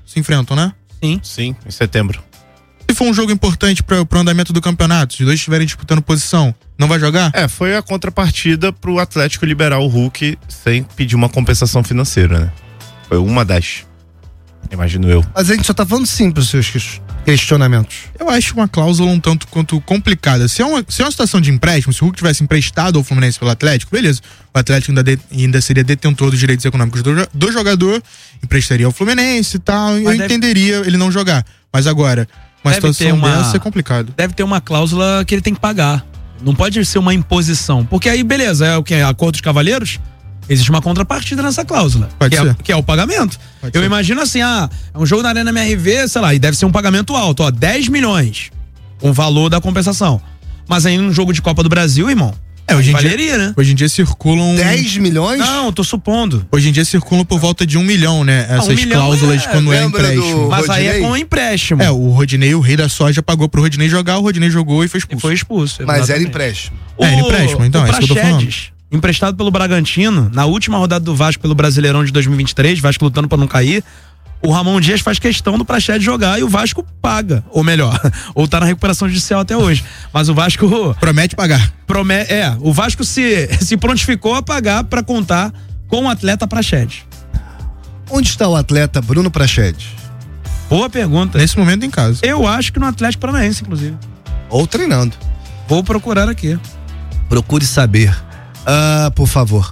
se enfrentam, né? Sim, em setembro. Se for um jogo importante pro andamento do campeonato, se os dois estiverem disputando posição, não vai jogar? Foi a contrapartida pro Atlético liberar o Hulk sem pedir uma compensação financeira, né? Foi uma das, imagino eu. Mas a gente só tá falando simples os seus questionamentos. Eu acho uma cláusula um tanto quanto complicada. Se é uma situação de empréstimo, se o Hulk tivesse emprestado ao Fluminense pelo Atlético, beleza. O Atlético ainda seria detentor dos direitos econômicos do jogador, emprestaria ao Fluminense e tal, eu entenderia ele não jogar. Mas agora, uma situação dessa é complicado. Deve ter uma cláusula que ele tem que pagar. Não pode ser uma imposição. Porque aí, beleza, é o que? Acordo dos Cavaleiros? Existe uma contrapartida nessa cláusula. Que é o pagamento. Eu imagino assim, é um jogo na Arena MRV, sei lá, e deve ser um pagamento alto, 10 milhões. Com o valor da compensação. Mas aí num jogo de Copa do Brasil, irmão, hoje em valeria, dia, né? Hoje em dia circulam... 10 milhões? Não, tô supondo. Hoje em dia circulam por volta de 1 milhão, né? Essas cláusulas quando é empréstimo. Mas aí é com empréstimo. O Rodinei, o rei da soja, pagou pro Rodinei jogar, o Rodinei jogou e foi expulso. Mas era empréstimo. Era empréstimo, então, é isso que eu tô falando. Emprestado pelo Bragantino, na última rodada do Vasco pelo Brasileirão de 2023, Vasco lutando pra não cair, o Ramon Dias faz questão do Praxedes jogar e o Vasco paga, ou melhor, ou tá na recuperação judicial até hoje, mas o Vasco... Promete pagar. O Vasco se prontificou a pagar pra contar com o atleta Praxedes. Onde está o atleta Bruno Praxedes? Boa pergunta. Nesse momento em casa. Eu acho que no Atlético Paranaense, inclusive. Ou treinando. Vou procurar aqui. Procure saber. Por favor.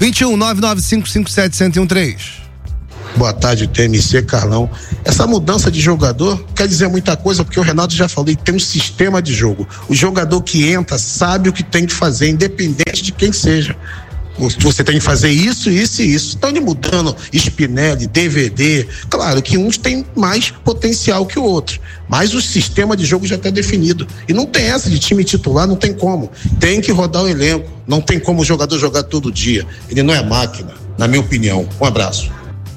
21-99557-1013. Boa tarde, TMC, Carlão. Essa mudança de jogador quer dizer muita coisa, porque o Renato já falou, tem um sistema de jogo. O jogador que entra sabe o que tem que fazer, independente de quem seja. Você tem que fazer isso, isso e isso. Estão mudando Spinelli, DVD. Claro que uns têm mais potencial que o outro, mas o sistema de jogo já está definido. E não tem essa de time titular, não tem como. Tem que rodar o elenco. Não tem como o jogador jogar todo dia. Ele não é máquina, na minha opinião. Um abraço.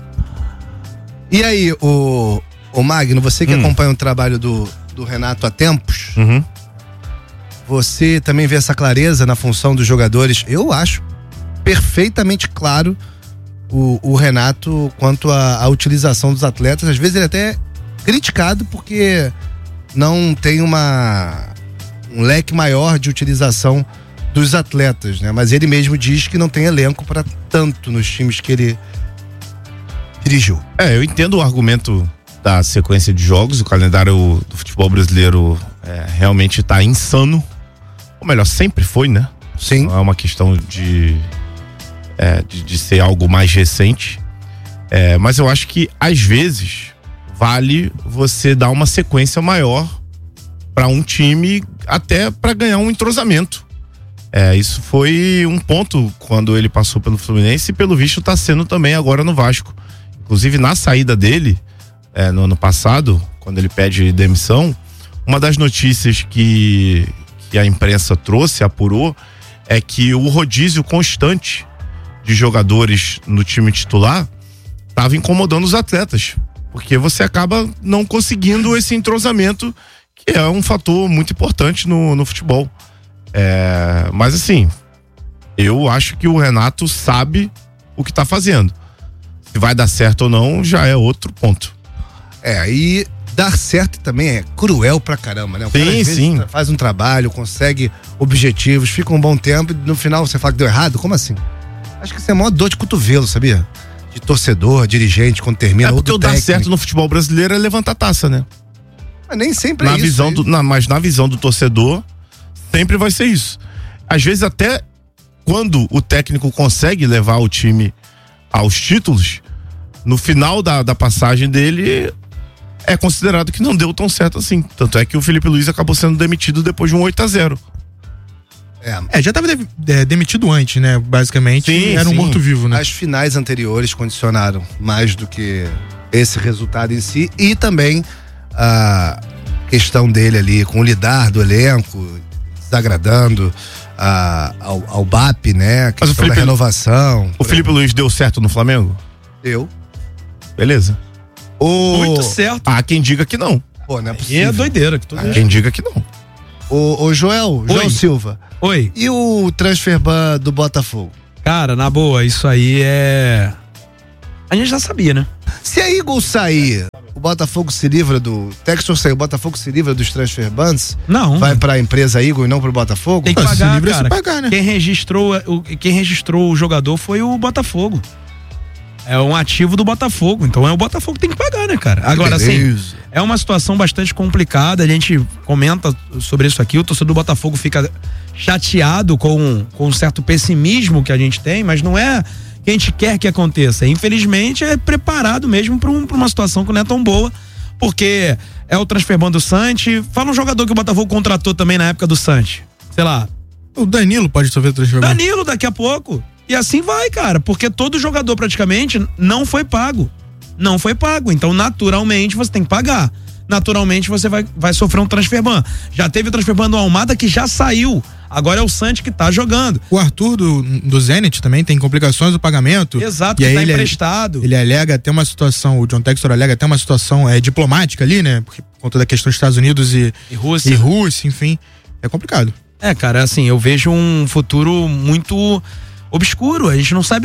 E aí, o Magno, você que acompanha o trabalho do Renato há tempos, você também vê essa clareza na função dos jogadores? Eu acho perfeitamente claro o Renato quanto à utilização dos atletas. Às vezes ele é até criticado porque não tem um leque maior de utilização dos atletas, né? Mas ele mesmo diz que não tem elenco para tanto nos times que ele dirigiu. Eu entendo o argumento da sequência de jogos. O calendário do futebol brasileiro realmente tá insano. Ou melhor, sempre foi, né? Sim. Não é uma questão de ser algo mais recente. Mas eu acho que às vezes vale você dar uma sequência maior para um time, até para ganhar um entrosamento. Isso foi um ponto quando ele passou pelo Fluminense e pelo visto está sendo também agora no Vasco. Inclusive na saída dele no ano passado, quando ele pede demissão, uma das notícias que a imprensa trouxe, apurou, é que o rodízio constante de jogadores no time titular estava incomodando os atletas, porque você acaba não conseguindo esse entrosamento, que é um fator muito importante no futebol. Mas assim, eu acho que o Renato sabe o que está fazendo. Se vai dar certo ou não, já é outro ponto. E dar certo também é cruel pra caramba, né? O cara, às vezes, faz um trabalho, consegue objetivos, fica um bom tempo e no final você fala que deu errado? Como assim? Acho que isso é a maior dor de cotovelo, sabia? De torcedor, dirigente, quando termina. Porque o dar certo no futebol brasileiro é levantar taça, né? Mas nem sempre é isso. Mas na visão do torcedor, sempre vai ser isso. Às vezes até quando o técnico consegue levar o time aos títulos, no final da passagem dele é considerado que não deu tão certo assim. Tanto é que o Felipe Luiz acabou sendo demitido depois de um 8-0. Já estava demitido antes, né? Basicamente, era um morto-vivo, né? As finais anteriores condicionaram mais do que esse resultado em si, e também a questão dele ali com o lidar do elenco, desagradando ao BAP, né? A questão da renovação. O Felipe Luiz deu certo no Flamengo? Deu. Beleza. Muito certo. Há quem diga que não. Pô, não é possível. É doideira. Quem diga que não. Ô Joel Silva. Oi. E o transfer ban do Botafogo? Cara, na boa, isso aí A gente já sabia, né? Se a Eagle sair, o Botafogo se livra do... Textor sair, o Botafogo se livra dos transfer bans? Não. Vai pra empresa Eagle e não pro Botafogo? Tem que pagar, se livra, cara. se pagar, né? Quem registrou o jogador foi o Botafogo. É um ativo do Botafogo, então é o Botafogo que tem que pagar, né, cara? Agora, assim, é uma situação bastante complicada, a gente comenta sobre isso aqui, o torcedor do Botafogo fica chateado com um certo pessimismo que a gente tem, mas não é que a gente quer que aconteça. Infelizmente, é preparado mesmo pra uma situação que não é tão boa, porque é o transfer ban do Santos. Fala um jogador que o Botafogo contratou também na época do Santos. Sei lá. O Danilo pode sofrer transfer ban. Danilo daqui a pouco. E assim vai, cara, porque todo jogador praticamente não foi pago. Não foi pago. Então, naturalmente, você tem que pagar. Naturalmente, você vai sofrer um transfer ban. Já teve o transfer ban do Almada que já saiu. Agora é o Santos que tá jogando. O Arthur do Zenit também tem complicações do pagamento. Exato, e que aí tá emprestado. Ele alega até uma situação, o John Textor alega até uma situação diplomática ali, né? Por conta da questão dos Estados Unidos e Rússia, enfim. É complicado. É, cara, assim, eu vejo um futuro muito obscuro. A gente não sabe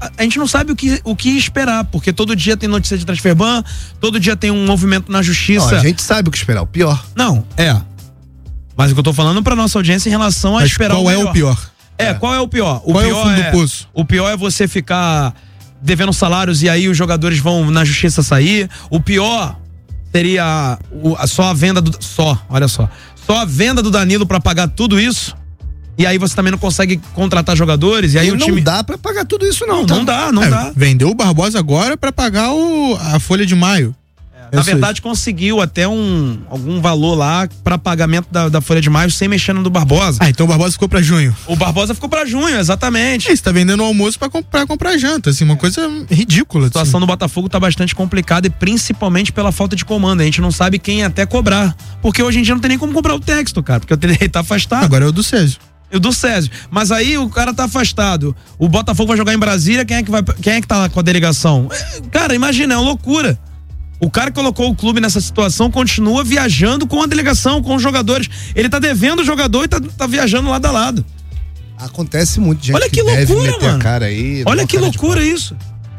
o que esperar, porque todo dia tem notícia de transfer ban, todo dia tem um movimento na justiça. Não, a gente sabe o que esperar, o pior. Não, mas o que eu tô falando pra nossa audiência em relação a esperar qual é o pior? Qual é o pior? Qual é o fundo do poço? O pior é você ficar devendo salários e aí os jogadores vão na justiça sair. O pior seria só a venda só a venda do Danilo pra pagar tudo isso. E aí você também não consegue contratar jogadores e aí o time... Não dá pra pagar tudo isso não. Não dá. Vendeu o Barbosa agora pra pagar a folha de maio. Na verdade, conseguiu até algum valor lá pra pagamento da folha de maio sem mexer no do Barbosa. Então o Barbosa ficou pra junho. O Barbosa ficou pra junho, exatamente. Você tá vendendo o almoço pra comprar janta, assim, uma coisa ridícula. A situação do Botafogo tá bastante complicada e principalmente pela falta de comando. A gente não sabe quem até cobrar. Porque hoje em dia não tem nem como cobrar o Texto, cara, porque ele tá afastado. Agora é o do Césio. Do Césio. Mas aí o cara tá afastado. O Botafogo vai jogar em Brasília, quem é que tá lá com a delegação? Cara, imagina, é uma loucura. O cara que colocou o clube nessa situação continua viajando com a delegação, com os jogadores. Ele tá devendo o jogador e tá viajando lado a lado. Acontece muito, gente. Olha que loucura, meter mano. A cara aí, olha que loucura isso.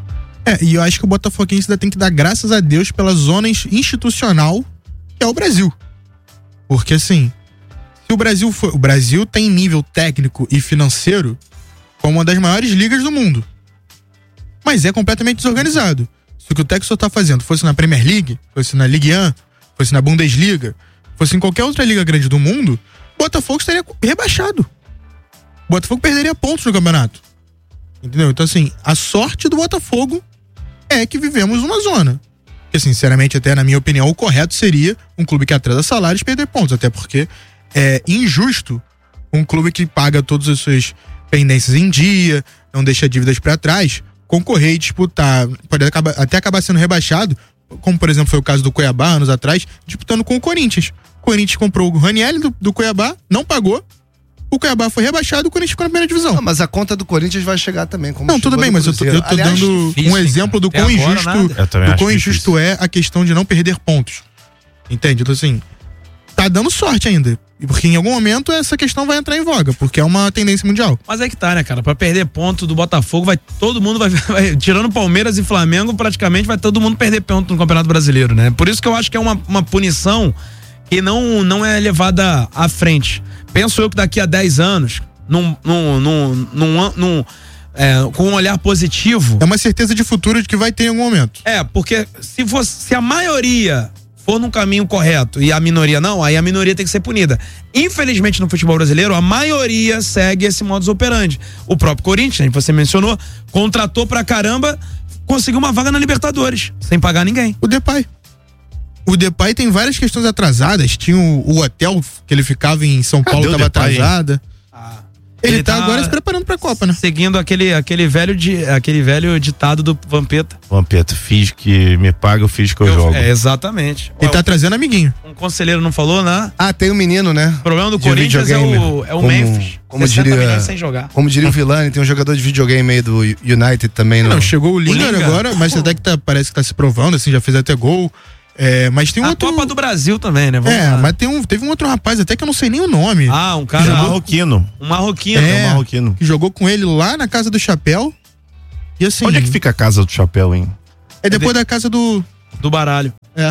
E eu acho que o Botafoguense ainda tem que dar graças a Deus pela zona institucional que é o Brasil. Porque assim, se o Brasil tem nível técnico e financeiro como uma das maiores ligas do mundo. Mas é completamente desorganizado. Se o que o Textor tá fazendo fosse na Premier League, fosse na Ligue 1, fosse na Bundesliga, fosse em qualquer outra liga grande do mundo, o Botafogo estaria rebaixado. O Botafogo perderia pontos no campeonato. Entendeu? Então, assim, a sorte do Botafogo é que vivemos uma zona. Porque, sinceramente, até na minha opinião, o correto seria um clube que atrasa salários perder pontos. Até porque é injusto um clube que paga todas as suas pendências em dia, não deixa dívidas pra trás, concorrer e disputar, pode até acabar sendo rebaixado, como por exemplo foi o caso do Cuiabá anos atrás, disputando com o Corinthians. O Corinthians comprou o Ranieri do Cuiabá, não pagou, o Cuiabá foi rebaixado, o Corinthians ficou na primeira divisão. Não, mas a conta do Corinthians vai chegar também. Como tudo bem, mas eu tô dando um exemplo do quão injusto é a questão de não perder pontos. Entende? Então assim, tá dando sorte ainda. Porque em algum momento essa questão vai entrar em voga, porque é uma tendência mundial. Mas é que tá, né, cara? Pra perder ponto do Botafogo, todo mundo vai tirando Palmeiras e Flamengo, praticamente vai todo mundo perder ponto no Campeonato Brasileiro, né? Por isso que eu acho que é uma punição que não é levada à frente. Penso eu que daqui a 10 anos, com um olhar positivo... É uma certeza de futuro de que vai ter em algum momento. Porque se a maioria for num caminho correto e a minoria não, aí a minoria tem que ser punida. Infelizmente no futebol brasileiro, a maioria segue esse modus operandi. O próprio Corinthians, você mencionou, contratou pra caramba, conseguiu uma vaga na Libertadores, sem pagar ninguém. O Depay tem várias questões atrasadas, tinha o hotel que ele ficava em São Paulo, estava atrasada. Ele tá agora se preparando pra Copa, né? Seguindo aquele velho ditado do Vampeta. Vampeta, fiz que me paga, eu fiz que eu jogo. Exatamente. Ele tá trazendo amiguinho. Um conselheiro não falou, né? Tem um menino, né? O problema do Corinthians é o Memphis. Como diria, sem jogar. Como diria o Vilani, tem um jogador de videogame aí do United também. Não, chegou o Lingard agora, mas até que parece que tá se provando, assim, já fez até gol. Mas tem outro... Copa do Brasil também, né? Mas teve um outro rapaz, até que eu não sei nem o nome. Um cara marroquino. Um marroquino. Um marroquino. Que jogou com ele lá na Casa do Chapéu. E assim... Onde é que fica a Casa do Chapéu, hein? É depois da casa do baralho. É.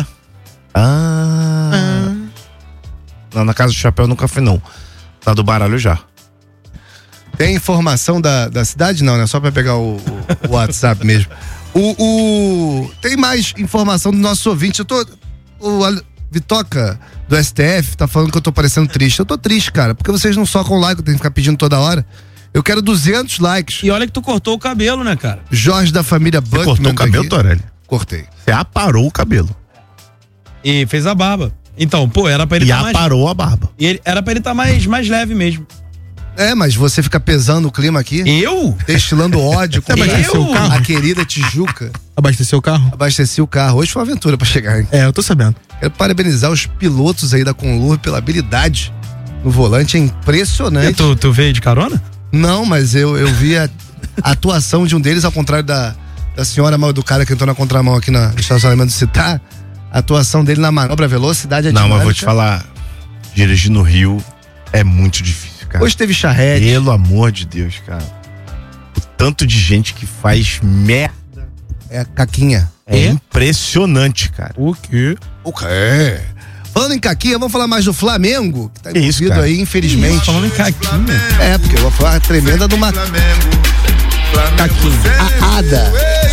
Não, na Casa do Chapéu eu nunca fui, não. Na do baralho já. Tem informação da cidade? Não, né? Só pra pegar o WhatsApp mesmo. Tem mais informação do nosso ouvinte. O Vitoca do STF tá falando que eu tô parecendo triste. Eu tô triste, cara, porque vocês não socam like, eu tenho que ficar pedindo toda hora. Eu quero 200 likes. E olha que tu cortou o cabelo, né, cara? Jorge da família Buckman. Você cortou o cabelo, Torelli? Cortei. Você aparou o cabelo. E fez a barba. Então, pô, era pra ele estar mais... E aparou a barba. E era pra ele estar mais leve mesmo. É, mas você fica pesando o clima aqui. Eu? Destilando ódio com a querida Tijuca. Abasteceu o carro? Abasteci o carro. Hoje foi uma aventura pra chegar, hein? É, eu tô sabendo. Quero parabenizar os pilotos aí da Conlur pela habilidade no volante. É impressionante. E tu veio de carona? Não, mas eu vi a atuação de um deles, ao contrário da senhora mal educada que entrou na contramão aqui no estacionamento do Citar. A atuação dele na manobra, a velocidade é dinâmica. Não, mas vou te falar, dirigir no Rio é muito difícil, cara. Hoje teve charrete. Pelo amor de Deus, cara. O tanto de gente que faz merda. É a caquinha. É impressionante, cara. O quê? Falando em caquinha, vamos falar mais do Flamengo, que tá envolvido aí, infelizmente. Falando em caquinha. É, porque eu vou falar a tremenda de uma caquinha. A Ada.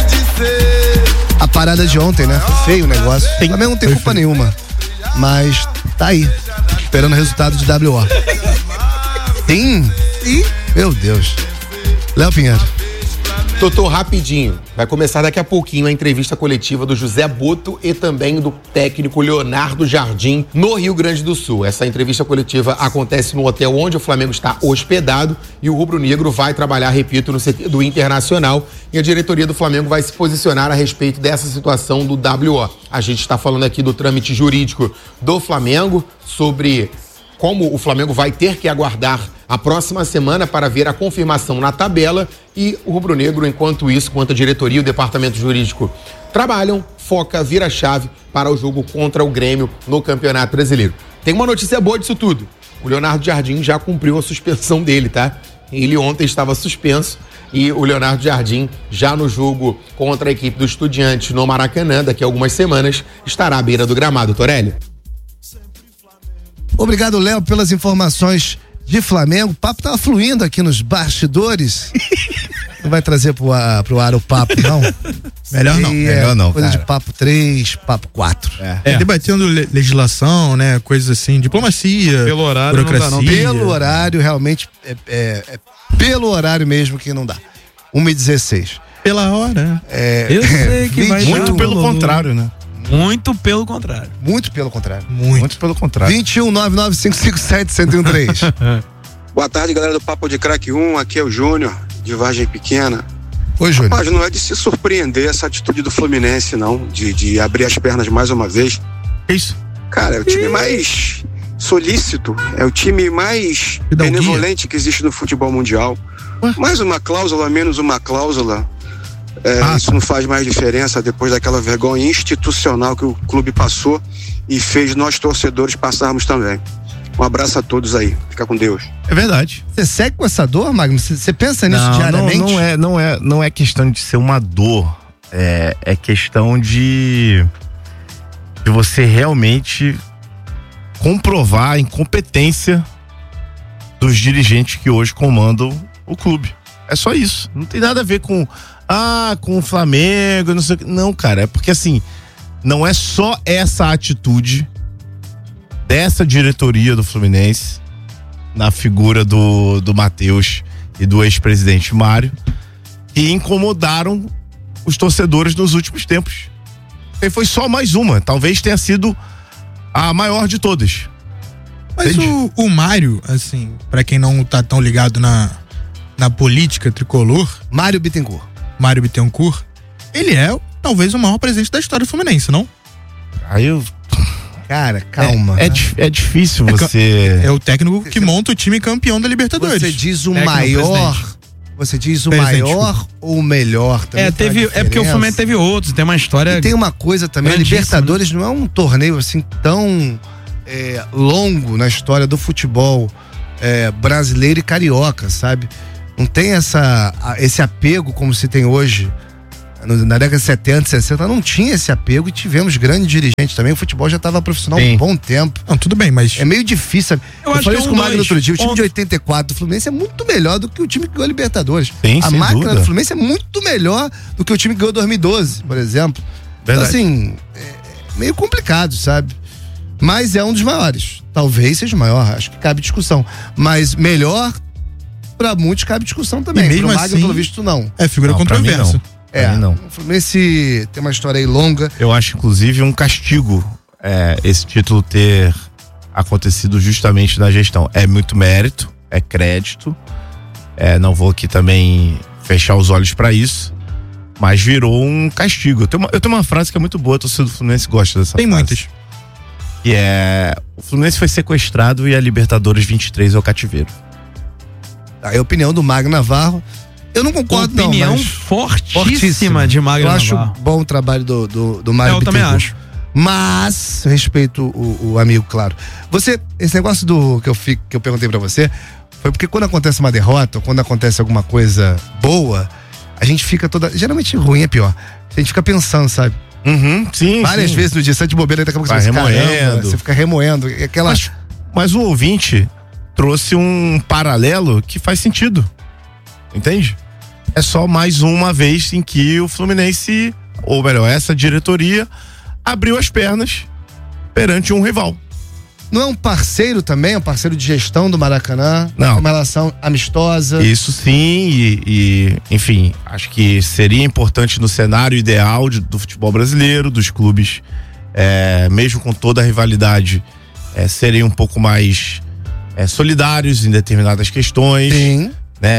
A parada de ontem, né? Foi feio o negócio. O Flamengo não tem culpa nenhuma. Mas tá aí, esperando o resultado de WO. Sim. Meu Deus. Léo Pinheiro. Totô, rapidinho. Vai começar daqui a pouquinho a entrevista coletiva do José Boto e também do técnico Leonardo Jardim no Rio Grande do Sul. Essa entrevista coletiva acontece no hotel onde o Flamengo está hospedado e o Rubro Negro vai trabalhar, repito, no CT do Internacional, e a diretoria do Flamengo vai se posicionar a respeito dessa situação do WO. A gente está falando aqui do trâmite jurídico do Flamengo, sobre como o Flamengo vai ter que aguardar a próxima semana para ver a confirmação na tabela, e o Rubro Negro, enquanto isso, enquanto a diretoria e o departamento jurídico trabalham, foca, vira chave para o jogo contra o Grêmio no Campeonato Brasileiro. Tem uma notícia boa disso tudo. O Leonardo Jardim já cumpriu a suspensão dele, tá? Ele ontem estava suspenso e o Leonardo Jardim, já no jogo contra a equipe do Estudiantes no Maracanã, daqui a algumas semanas, estará à beira do gramado. Torelli. Obrigado, Léo, pelas informações de Flamengo. O papo tava fluindo aqui nos bastidores. Não vai trazer pro ar o papo, não? Melhor não. Melhor não, coisa, cara, de papo 3, papo 4. Debatendo legislação, né? Coisas assim, diplomacia, pelo horário, burocracia. Não dá, não. Pelo horário, realmente, pelo horário mesmo que não dá. 1h16. Pela hora. Eu sei que vai muito pelo contrário, né? Muito pelo contrário. Muito pelo contrário. Muito pelo contrário. 21-99557-1013. Boa tarde, galera do Papo de Craque 1. Aqui é o Júnior, de Vargem Pequena. Oi, Júnior. Rapaz, não é de se surpreender essa atitude do Fluminense, não. De abrir as pernas mais uma vez. Isso. Cara, é o time mais solícito, é o time mais benevolente que existe no futebol mundial. Mais uma cláusula, menos uma cláusula. Isso não faz mais diferença depois daquela vergonha institucional que o clube passou e fez nós torcedores passarmos também. Um abraço a todos aí, fica com Deus. É verdade. Você segue com essa dor, Magno? Você pensa nisso diariamente? Não é questão de ser uma dor, é questão de você realmente comprovar a incompetência dos dirigentes que hoje comandam o clube. É só isso, não tem nada a ver com o Flamengo, não sei o que. Não, cara, é porque assim, não é só essa atitude dessa diretoria do Fluminense, na figura do Matheus e do ex-presidente Mário, que incomodaram os torcedores nos últimos tempos. E foi só mais uma, talvez tenha sido a maior de todas. Mas o Mário, assim, pra quem não tá tão ligado na política tricolor, Mário Bittencourt, ele é talvez o maior presidente da história do Fluminense, não? Cara, calma. É difícil você... É o técnico que monta o time campeão da Libertadores. Você diz o maior... Você diz o maior ou o melhor também? É porque o Fluminense teve outros, tem uma história... E tem uma coisa também, a Libertadores não é um torneio assim tão longo na história do futebol brasileiro e carioca, sabe? Não tem esse apego como se tem hoje. Na década de 70, 60, não tinha esse apego e tivemos grandes dirigentes também. O futebol já estava profissional há um bom tempo. Não, tudo bem, mas... É meio difícil. Eu acho falei que isso com o Magno outro dia. O time de 84 do Fluminense é muito melhor do que o time que ganhou a Libertadores. Sim, a máquina do Fluminense é muito melhor do que o time que ganhou 2012, por exemplo. Verdade. Então, assim, é meio complicado, sabe? Mas é um dos maiores. Talvez seja o maior, acho que cabe discussão. Mas melhor, pra muitos cabe discussão também. E mesmo pro Magno, assim, pelo visto, não. É figura controversa. Não. O Fluminense tem uma história aí longa. Eu acho, inclusive, um castigo esse título ter acontecido justamente na gestão. É muito mérito, é crédito. Não vou aqui também fechar os olhos pra isso, mas virou um castigo. Eu tenho uma frase que é muito boa, a torcida do Fluminense gosta dessa frase. Tem muitas. Que o Fluminense foi sequestrado e a Libertadores 23 é o cativeiro. Aí a opinião do Magno Navarro. Eu não concordo, opinião não, mas fortíssima de Magno Navarro. Eu acho bom o trabalho do Magno. Eu também acho. Mas, respeito o amigo, claro. Esse negócio que eu perguntei pra você, foi porque quando acontece uma derrota, ou quando acontece alguma coisa boa, a gente fica geralmente ruim é pior. A gente fica pensando, sabe? Sim. Várias vezes no dia, você de bobeira, daqui a pouco você remoendo. Você fica remoendo. Mas o ouvinte trouxe um paralelo que faz sentido. Entende? É só mais uma vez em que o Fluminense, ou melhor, essa diretoria abriu as pernas perante um rival. Não é um parceiro também? É um parceiro de gestão do Maracanã? Não. Uma relação amistosa? Isso sim, enfim, acho que seria importante no cenário ideal do futebol brasileiro, dos clubes, mesmo com toda a rivalidade, serem um pouco mais solidários em determinadas questões. Sim.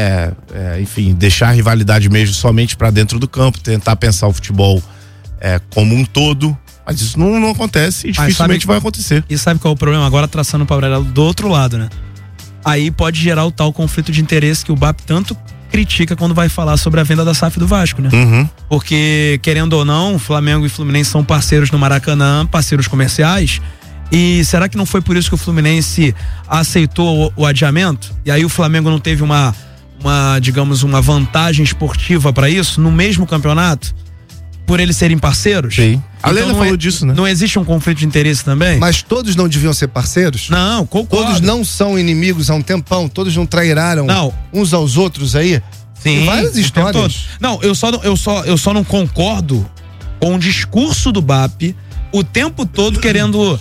Enfim, deixar a rivalidade mesmo somente para dentro do campo, tentar pensar o futebol como um todo, mas isso não acontece e dificilmente vai acontecer. E sabe qual é o problema? Agora traçando o paralelo do outro lado, né? Aí pode gerar o tal conflito de interesse que o BAP tanto critica quando vai falar sobre a venda da SAF do Vasco, né? Porque, querendo ou não, Flamengo e Fluminense são parceiros no Maracanã, parceiros comerciais. E será que não foi por isso que o Fluminense aceitou o adiamento? E aí o Flamengo não teve digamos, uma vantagem esportiva para isso no mesmo campeonato? Por eles serem parceiros? Sim. A Então, Leila falou disso, né? Não existe um conflito de interesse também? Mas todos não deviam ser parceiros? Não, concordo. Todos não são inimigos há um tempão? Todos não trairaram uns aos outros aí? Sim. Tem várias histórias. Não, eu só não concordo com o discurso do BAP o tempo todo querendo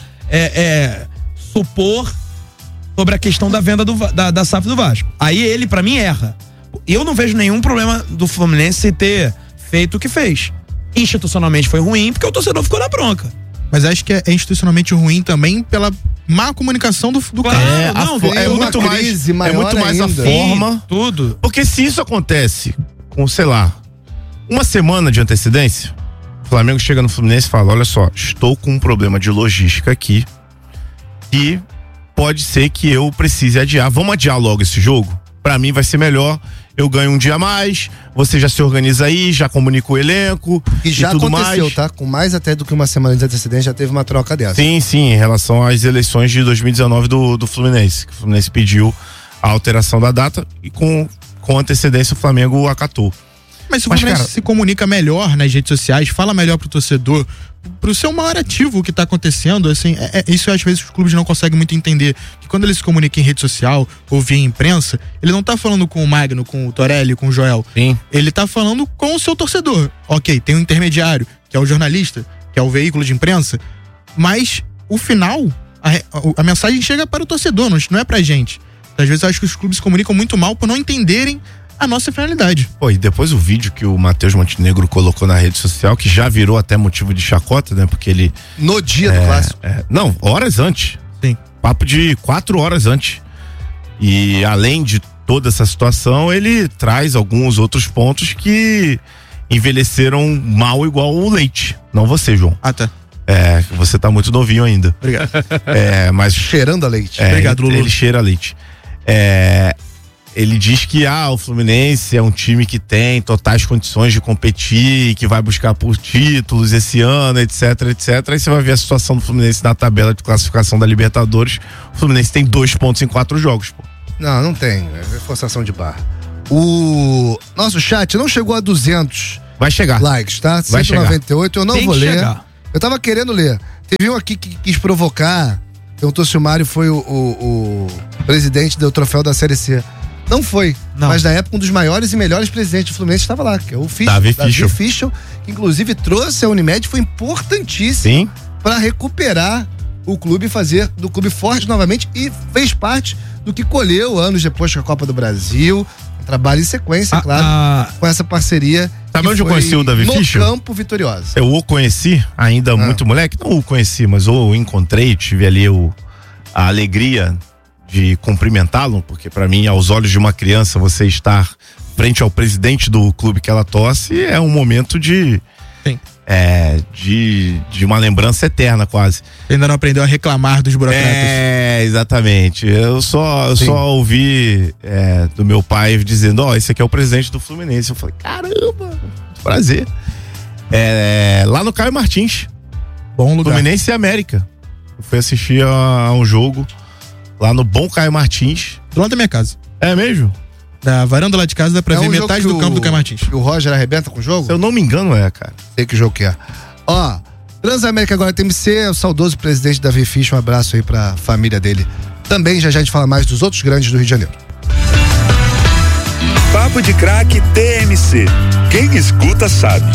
supor sobre a questão da venda da SAF do Vasco. Aí ele, pra mim, erra. Eu não vejo nenhum problema do Fluminense ter feito o que fez. Institucionalmente foi ruim, porque o torcedor ficou na bronca. Mas acho que é institucionalmente ruim também pela má comunicação do claro, cara. É muito mais a forma. Tudo. Porque se isso acontece com, sei lá, uma semana de antecedência, o Flamengo chega no Fluminense e fala: olha só, estou com um problema de logística aqui e pode ser que eu precise adiar. Vamos adiar logo esse jogo? Pra mim vai ser melhor. Eu ganho um dia a mais, você já se organiza aí, já comunica o elenco e já tudo aconteceu, mais. tá? Com mais até do que uma semana de antecedência já teve uma troca dessa. Sim, em relação às eleições de 2019 do Fluminense. Que o Fluminense pediu a alteração da data e com antecedência o Flamengo acatou. Mas se o Fluminense se comunica melhor nas redes sociais, fala melhor pro torcedor, pro seu maior ativo o que tá acontecendo, assim, isso às vezes os clubes não conseguem muito entender, que quando ele se comunica em rede social ou via imprensa, ele não tá falando com o Magno, com o Torelli, com o Joel. Sim. Ele tá falando com o seu torcedor. Ok, tem um intermediário, que é o jornalista, que é o veículo de imprensa, mas o final, a mensagem chega para o torcedor, não é pra gente. Às vezes eu acho que os clubes se comunicam muito mal por não entenderem a nossa finalidade. Pô, e depois o vídeo que o Matheus Montenegro colocou na rede social, que já virou até motivo de chacota, né? Porque ele... No dia do clássico. Não, horas antes. Sim. Papo de 4 horas antes. E além de toda essa situação, ele traz alguns outros pontos que envelheceram mal igual o leite. Não você, João. Ah, tá. Você tá muito novinho ainda. Obrigado. Mas cheirando a leite. Obrigado, Lulu. Ele cheira a leite. Ele diz que o Fluminense é um time que tem totais condições de competir, que vai buscar por títulos esse ano, etc. Aí você vai ver a situação do Fluminense na tabela de classificação da Libertadores. O Fluminense tem 2 pontos em 4 jogos, pô. Não tem. É forçação de barra. O nosso chat não chegou a 200 vai chegar. likes, tá? Vai 198, chegar. Eu não Tem vou ler. Chegar. Eu tava querendo ler. Teve um aqui que quis provocar, perguntou se o Mário foi o presidente do troféu da Série C. Não foi, mas na época um dos maiores e melhores presidentes do Fluminense estava lá, que é o Davi Fischl, que inclusive trouxe a Unimed, foi importantíssimo para recuperar o clube, fazer do clube forte novamente e fez parte do que colheu anos depois com a Copa do Brasil. Trabalho em sequência, claro, com essa parceria. Sabe onde eu conheci o Davi Fischl? No Campo Vitoriosa. Eu o conheci, ainda muito moleque, não o conheci, mas o encontrei, tive ali a alegria de cumprimentá-lo, porque para mim, aos olhos de uma criança, você estar frente ao presidente do clube que ela torce é um momento de uma lembrança eterna, quase. Ainda não aprendeu a reclamar dos burocratas. Exatamente. Eu só ouvi do meu pai dizendo, esse aqui é o presidente do Fluminense. Eu falei, caramba, prazer. Lá no Caio Martins. Bom lugar. Fluminense e América. Eu fui assistir a um jogo lá no Bom Caio Martins. Do lado da minha casa. É mesmo? Da varanda lá de casa dá pra ver metade do campo do Caio Martins. O Roger arrebenta com o jogo? Se eu não me engano, cara. Sei que jogo que é. Transamérica agora TMC, o saudoso presidente Davi Fischl, um abraço aí pra família dele. Também já a gente fala mais dos outros grandes do Rio de Janeiro. Papo de Craque TMC. Quem escuta sabe.